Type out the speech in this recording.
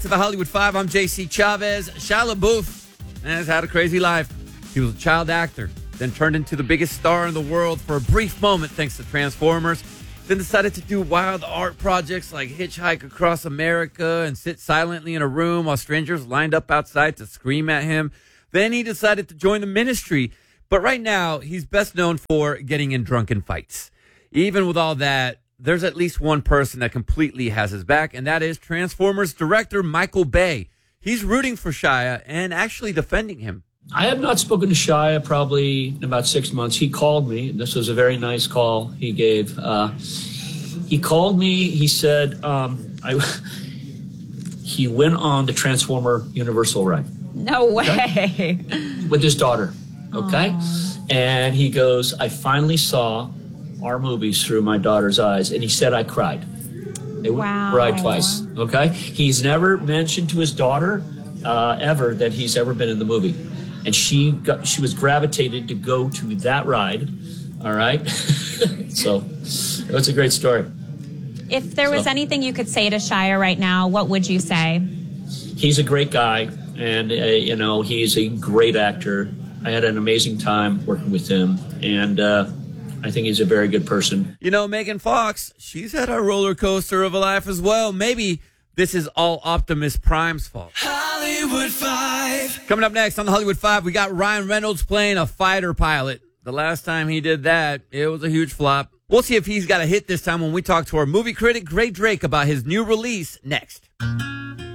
To the Hollywood Five, I'm JC Chavez. Shia LaBeouf has had a crazy life. He was a child actor, then turned into the biggest star in the world for a brief moment thanks to Transformers, then decided to do wild art projects like Hitchhike Across America and sit silently in a room while strangers lined up outside to scream at him. Then he decided to join the ministry. But right now, he's best known for getting in drunken fights. Even with all that, there's at least one person that completely has his back, and that is Transformers director Michael Bay. He's rooting for Shia and actually defending him. I have not spoken to Shia probably in about 6 months. He called me. This was a very nice call he gave. He called me. He said he went on the Transformer Universal ride. No way. Okay? With his daughter. Okay? Aww. And he goes, I finally saw our movies through my daughter's eyes. And he said I cried. Wow. Cried twice. Okay? He's never mentioned to his daughter ever that he's ever been in the movie. And she was gravitated to go to that ride. All right? So it's a great story. If there was anything you could say to Shia right now, what would you say? He's a great guy, and he's a great actor. I had an amazing time working with him, and I think he's a very good person. You know, Megan Fox, she's had a roller coaster of a life as well. Maybe this is all Optimus Prime's fault. Hollywood Five. Coming up next on the Hollywood Five, we got Ryan Reynolds playing a fighter pilot. The last time he did that, it was a huge flop. We'll see if he's got a hit this time when we talk to our movie critic, Gray Drake, about his new release next.